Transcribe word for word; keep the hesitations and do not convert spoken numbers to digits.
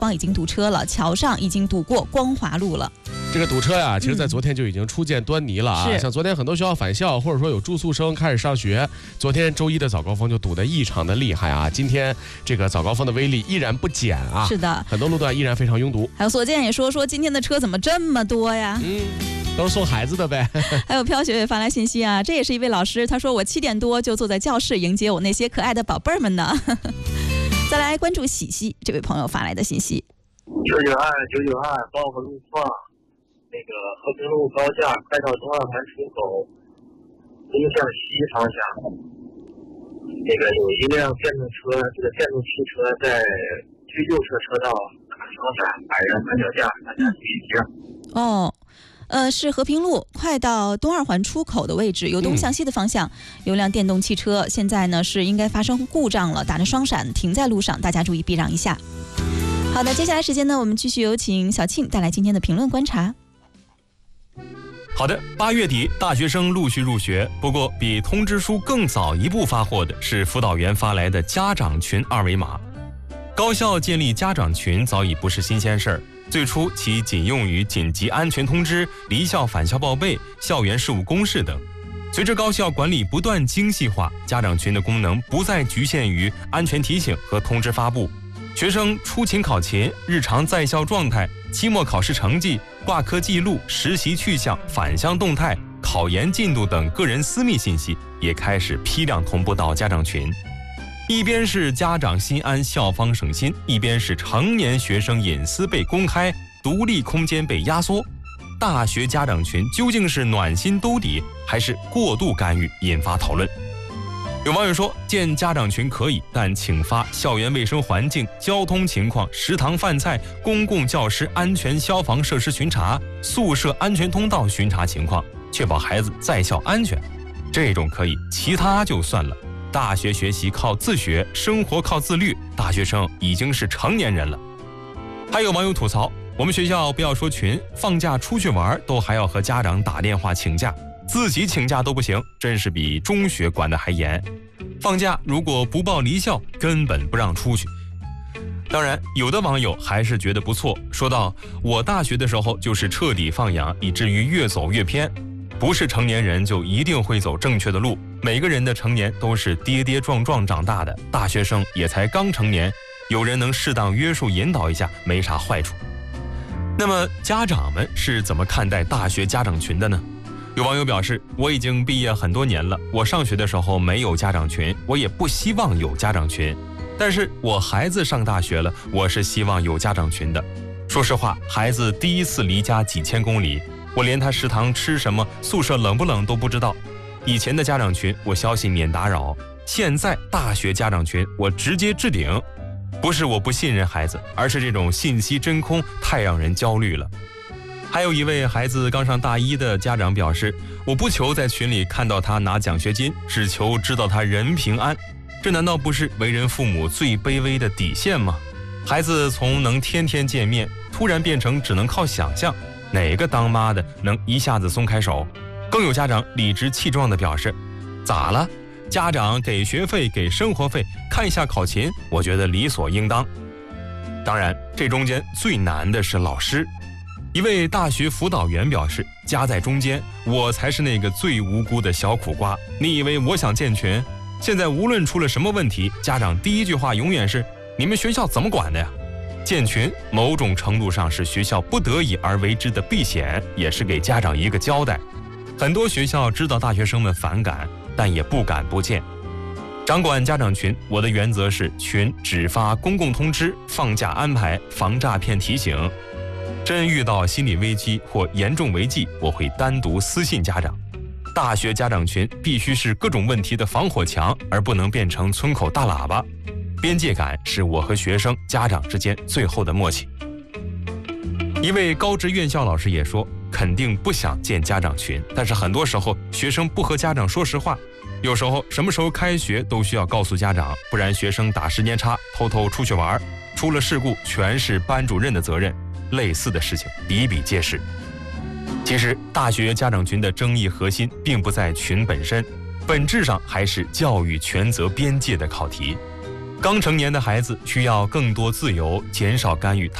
方已经堵车了，桥上已经堵过光华路了。 这个堵车呀、啊，其实在昨天就已经初见端倪了啊！ 嗯、 像昨天很多学校返校，或者说有住宿生开始上学，昨天周一的早高峰就堵得异常的厉害啊！今天这个早高峰的威力依然不减啊！ 是的， 很多路段依然非常拥堵。 还有所见也说说今天的车怎么这么多呀？ 嗯，都是送孩子的呗。 还有飘雪也发来信息啊，这也是一位老师，他说我七点多就坐在教室迎接我那些可爱的宝贝儿们呢。再来关注喜喜这位朋友发来的信息： 九九二九九二报个路况。那个和平路高架快到东二环出口，东向西方向，那个有一辆电动车，这个电动汽车在最右侧车道打双闪，摆人三脚架，大家注意避让。 哦。呃，是和平路快到东二环出口的位置，由东向西的方向、嗯、有辆电动汽车，现在呢是应该发生故障了，打着双闪停在路上，大家注意避让一下。好的，接下来时间呢，我们继续有请小庆带来今天的评论观察。 好的，八月底大学生陆续入学，不过比通知书更早一步发货的是辅导员发来的家长群二维码。高校建立家长群早已不是新鲜事儿，最初其仅用于紧急安全通知、离校返校报备、校园事务公示等。随着高校管理不断精细化，家长群的功能不再局限于安全提醒和通知发布，学生出勤考勤、日常在校状态、期末考试成绩、挂科记录、实习去向、返乡动态、考研进度等个人私密信息也开始批量同步到家长群。一边是家长心安校方省心，一边是成年学生隐私被公开，独立空间被压缩。大学家长群究竟是暖心兜底，还是过度干预，引发讨论。有网友说，建家长群可以，但请发校园卫生环境、交通情况、食堂饭菜、公共教师安全消防设施巡查、宿舍安全通道巡查情况，确保孩子在校安全。这种可以，其他就算了。大学学习靠自学，生活靠自律，大学生已经是成年人了。还有网友吐槽，我们学校不要说群，放假出去玩都还要和家长打电话请假，自己请假都不行，真是比中学管得还严。放假如果不报离校，根本不让出去。当然，有的网友还是觉得不错，说道：我大学的时候就是彻底放养，以至于越走越偏。不是成年人就一定会走正确的路，每个人的成年都是跌跌撞撞长大的，大学生也才刚成年，有人能适当约束引导一下，没啥坏处。那么家长们是怎么看待大学家长群的呢？有网友表示，我已经毕业很多年了，我上学的时候没有家长群，我也不希望有家长群，但是我孩子上大学了，我是希望有家长群的。说实话，孩子第一次离家几千公里，我连他食堂吃什么、宿舍冷不冷都不知道。以前的家长群我消息免打扰，现在大学家长群我直接置顶。不是我不信任孩子，而是这种信息真空太让人焦虑了。还有一位孩子刚上大一的家长表示，我不求在群里看到他拿奖学金，只求知道他人平安。这难道不是为人父母最卑微的底线吗？孩子从能天天见面突然变成只能靠想象，哪个当妈的能一下子松开手？更有家长理直气壮地表示，咋了？家长给学费给生活费，看一下考勤，我觉得理所应当。当然，这中间最难的是老师。一位大学辅导员表示，夹在中间，我才是那个最无辜的小苦瓜。你以为我想建群？现在无论出了什么问题，家长第一句话永远是，你们学校怎么管的呀？建群某种程度上是学校不得已而为之的避险，也是给家长一个交代。很多学校知道大学生们反感，但也不敢不建。掌管家长群，我的原则是群只发公共通知、放假安排、防诈骗提醒。真遇到心理危机或严重违纪，我会单独私信家长。大学家长群必须是各种问题的防火墙，而不能变成村口大喇叭。边界感是我和学生、家长之间最后的默契。一位高职院校老师也说，肯定不想建家长群，但是很多时候学生不和家长说实话，有时候什么时候开学都需要告诉家长，不然学生打时间差偷偷出去玩，出了事故全是班主任的责任。类似的事情比比皆是。其实大学家长群的争议核心并不在群本身，本质上还是教育权责边界的考题。 刚成年的孩子需要更多自由，减少干预